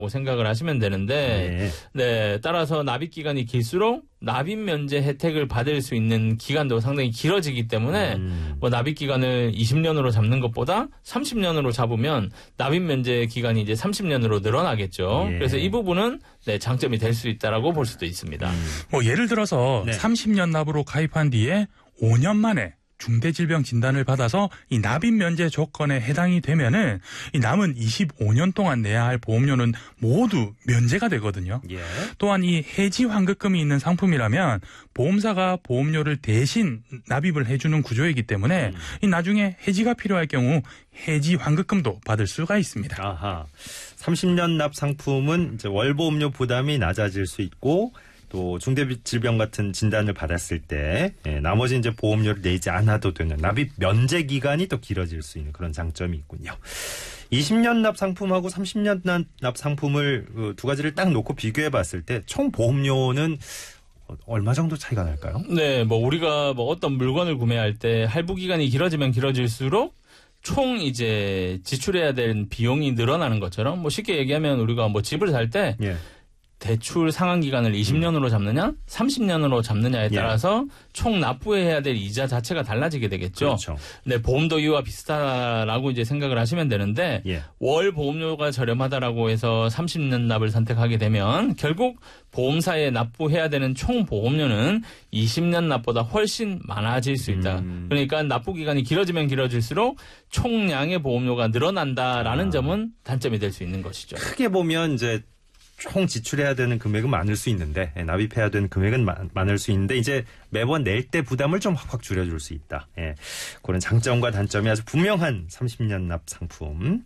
생각을 하시면 되는데, 네, 따라서 납입 기간이 길수록 납입 면제 혜택을 받을 수 있는 기간도 상당히 길어지기 때문에 뭐 납입 기간을 20년으로 잡는 것보다 30년으로 잡으면 납입 면제 기간이 이제 30년으로 늘어나겠죠. 그래서 이 부분은 네, 장점이 될 수 있다라고 볼 수도 있습니다. 뭐 예를 들어서 30년 납으로 가입한 뒤에 5년 만에 중대질병 진단을 받아서 이 납입 면제 조건에 해당이 되면은 이 남은 25년 동안 내야 할 보험료는 모두 면제가 되거든요. 또한 이 해지 환급금이 있는 상품이라면 보험사가 보험료를 대신 납입을 해주는 구조이기 때문에 이 나중에 해지가 필요할 경우 해지 환급금도 받을 수가 있습니다. 아하. 30년 납 상품은 이제 월보험료 부담이 낮아질 수 있고 또 중대질병 같은 진단을 받았을 때 나머지 이제 보험료를 내지 않아도 되는 납입 면제 기간이 또 길어질 수 있는 그런 장점이 있군요. 20년 납 상품하고 30년 납 상품을 두 가지를 딱 놓고 비교해 봤을 때 총 보험료는 얼마 정도 차이가 날까요? 네, 뭐 우리가 뭐 어떤 물건을 구매할 때 할부 기간이 길어지면 길어질수록 총 이제 지출해야 되는 비용이 늘어나는 것처럼 뭐 쉽게 얘기하면 우리가 뭐 집을 살 때 대출 상환 기간을 20년으로 잡느냐 30년으로 잡느냐에 따라서 총 납부해야 될 이자 자체가 달라지게 되겠죠. 그렇죠. 네, 보험도 이와 비슷하다라고 이제 생각을 하시면 되는데 월 보험료가 저렴하다라고 해서 30년 납을 선택하게 되면 결국 보험사에 납부해야 되는 총 보험료는 20년 납보다 훨씬 많아질 수 있다. 그러니까 납부 기간이 길어지면 길어질수록 총량의 보험료가 늘어난다라는 점은 단점이 될 수 있는 것이죠. 크게 보면 이제 총 지출해야 되는 금액은 많을 수 있는데 납입해야 되는 금액은 많을 수 있는데 이제 매번 낼 때 부담을 좀 확 줄여줄 수 있다. 그런 장점과 단점이 아주 분명한 30년 납 상품.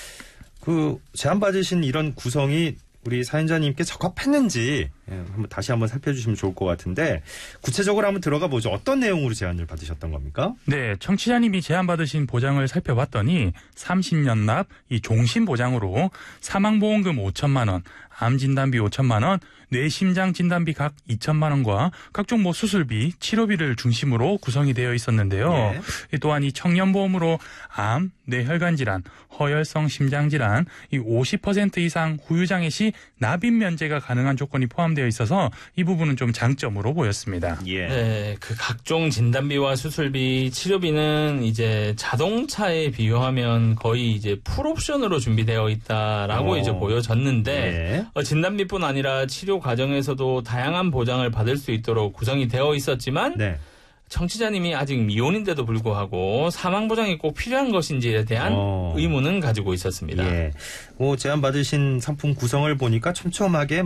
그 제안받으신 이런 구성이 우리 사연자님께 적합했는지 다시 한번 살펴주시면 좋을 것 같은데 구체적으로 한번 들어가 보죠. 어떤 내용으로 제안을 받으셨던 겁니까? 네, 청취자님이 제안받으신 보장을 살펴봤더니 30년 납 이 종신 보장으로 사망보험금 5천만 원, 암진단비 5천만 원, 뇌심장진단비 각 2천만 원과 각종 뭐 수술비, 치료비를 중심으로 구성이 되어 있었는데요. 또한 이 청년보험으로 암, 뇌혈관질환, 허혈성 심장질환 이 50% 이상 후유장애 시 납입 면제가 가능한 조건이 포함되어 있어서 이 부분은 좀 장점으로 보였습니다. 네, 그 각종 진단비와 수술비, 치료비는 이제 자동차에 비유하면 거의 이제 풀옵션으로 준비되어 있다라고 이제 보여졌는데 진단비뿐 아니라 치료 과정에서도 다양한 보장을 받을 수 있도록 구성이 되어 있었지만 청취자님이 아직 미혼인데도 불구하고 사망보장이 꼭 필요한 것인지에 대한 의문은 가지고 있었습니다. 제안받으신 상품 구성을 보니까 촘촘하게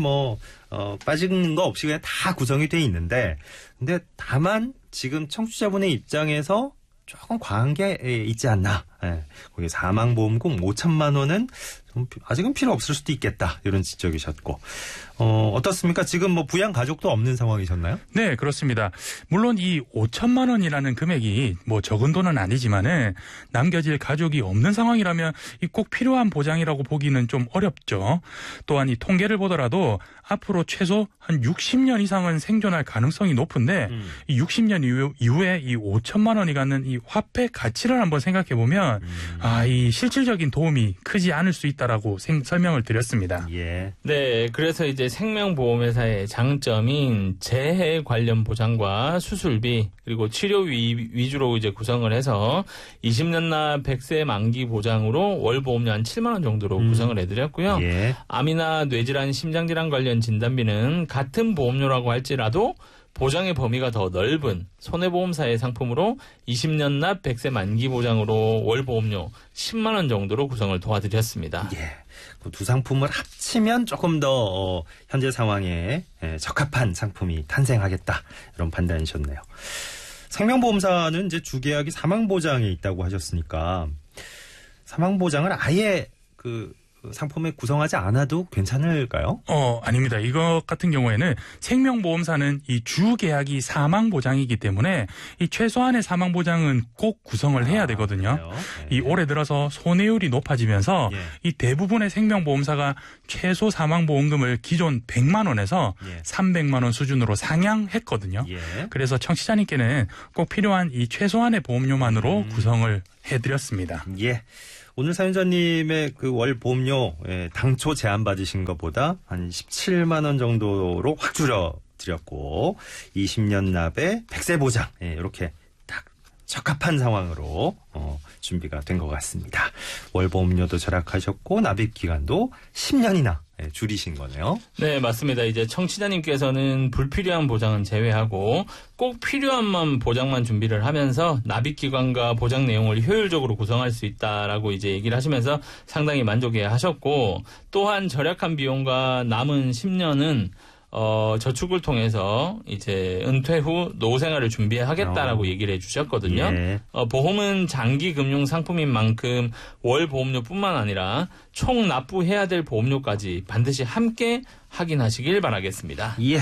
빠진 거 없이 그냥 다 구성이 돼 있는데 근데 다만 지금 청취자분의 입장에서 조금 과한 게 있지 않나. 거기 사망보험금 5천만 원은 좀 아직은 필요 없을 수도 있겠다. 이런 지적이셨고. 어떻습니까? 지금 부양 가족도 없는 상황이셨나요? 네, 그렇습니다. 물론 이 5천만 원이라는 금액이 적은 돈은 아니지만은 남겨질 가족이 없는 상황이라면 이 꼭 필요한 보장이라고 보기는 좀 어렵죠. 또한 이 통계를 보더라도 앞으로 최소 한 60년 이상은 생존할 가능성이 높은데 이 60년 이후에 이 5천만 원이 갖는 이 화폐 가치를 한번 생각해 보면 이 실질적인 도움이 크지 않을 수 있다라고 설명을 드렸습니다. 네, 그래서 이제 생명보험회사의 장점인 재해 관련 보장과 수술비 그리고 치료 위주로 이제 구성을 해서 20년 납 100세 만기 보장으로 월 보험료 한 7만 원 정도로 구성을 해드렸고요. 암이나 뇌질환, 심장질환 관련 진단비는 같은 보험료라고 할지라도 보장의 범위가 더 넓은 손해보험사의 상품으로 20년 납 100세 만기 보장으로 월 보험료 10만 원 정도로 구성을 도와드렸습니다. 그 두 상품을 합치면 조금 더 현재 상황에 적합한 상품이 탄생하겠다. 이런 판단이셨네요. 생명보험사는 이제 주계약이 사망보장에 있다고 하셨으니까 사망보장을 아예 상품에 구성하지 않아도 괜찮을까요? 아닙니다. 이것 같은 경우에는 생명보험사는 이 주계약이 사망보장이기 때문에 이 최소한의 사망보장은 꼭 구성을 해야 되거든요. 이 올해 들어서 손해율이 높아지면서 이 대부분의 생명보험사가 최소 사망보험금을 기존 100만 원에서 300만 원 수준으로 상향했거든요. 그래서 청취자님께는 꼭 필요한 이 최소한의 보험료만으로 구성을 해드렸습니다. 오늘 사연자님의 그 월 보험료 당초 제안 받으신 것보다 한 17만 원 정도로 확 줄여드렸고 20년 납에 100세 보장 이렇게 딱 적합한 상황으로 준비가 된 것 같습니다. 월 보험료도 절약하셨고 납입 기간도 10년이나 줄이신 거네요. 네, 맞습니다. 이제 청취자님께서는 불필요한 보장은 제외하고 꼭 필요한 보장만 준비를 하면서 납입 기간과 보장 내용을 효율적으로 구성할 수 있다라고 이제 얘기를 하시면서 상당히 만족해 하셨고 또한 절약한 비용과 남은 10년은 저축을 통해서 이제 은퇴 후 노후 생활을 준비하겠다라고 얘기를 해주셨거든요. 예. 보험은 장기 금융 상품인 만큼 월 보험료뿐만 아니라 총 납부해야 될 보험료까지 반드시 함께 확인하시길 바라겠습니다. 예.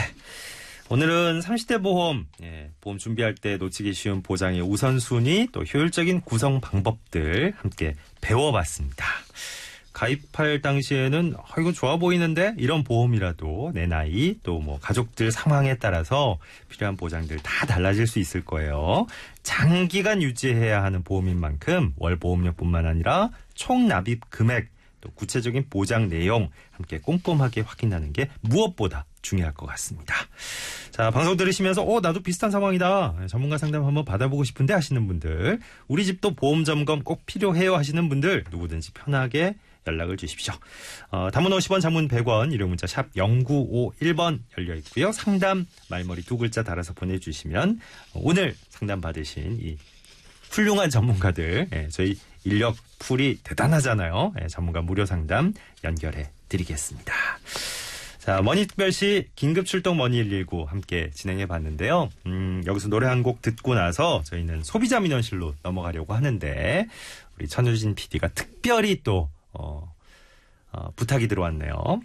오늘은 30대 보험, 보험 준비할 때 놓치기 쉬운 보장의 우선순위 또 효율적인 구성 방법들 함께 배워봤습니다. 가입할 당시에는 이거 좋아 보이는데 이런 보험이라도 내 나이 또 뭐 가족들 상황에 따라서 필요한 보장들 다 달라질 수 있을 거예요. 장기간 유지해야 하는 보험인 만큼 월 보험료뿐만 아니라 총 납입 금액 또 구체적인 보장 내용 함께 꼼꼼하게 확인하는 게 무엇보다 중요할 것 같습니다. 자, 방송 들으시면서 나도 비슷한 상황이다. 전문가 상담 한번 받아보고 싶은데 하시는 분들, 우리 집도 보험 점검 꼭 필요해요 하시는 분들 누구든지 편하게 연락을 주십시오. 단문 50원, 장문 100원, 유료 문자 샵 0951번 열려 있고요. 상담 말머리 2글자 달아서 보내주시면 오늘 상담 받으신 이 훌륭한 전문가들, 저희 인력 풀이 대단하잖아요. 전문가 무료 상담 연결해 드리겠습니다. 자, 머니특별시 긴급출동 머니119 함께 진행해 봤는데요. 여기서 노래 한 곡 듣고 나서 저희는 소비자 민원실로 넘어가려고 하는데 우리 천유진 PD가 특별히 또 부탁이 들어왔네요.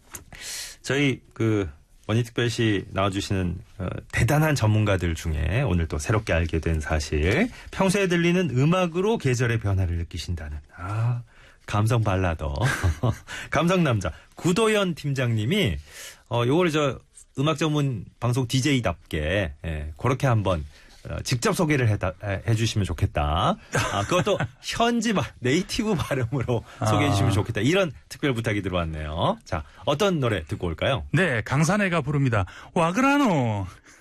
저희 머니특별시 나와주시는 대단한 전문가들 중에 오늘 또 새롭게 알게 된 사실, 평소에 들리는 음악으로 계절의 변화를 느끼신다는 감성 발라더 감성 남자 구도현 팀장님이 요거를 음악 전문 방송 DJ답게 그렇게 한번 직접 소개를 해주시면 좋겠다. 그것도 현지 네이티브 발음으로 소개해 주시면 좋겠다. 이런 특별 부탁이 들어왔네요. 자, 어떤 노래 듣고 올까요? 네, 강산해가 부릅니다. 와 그라노.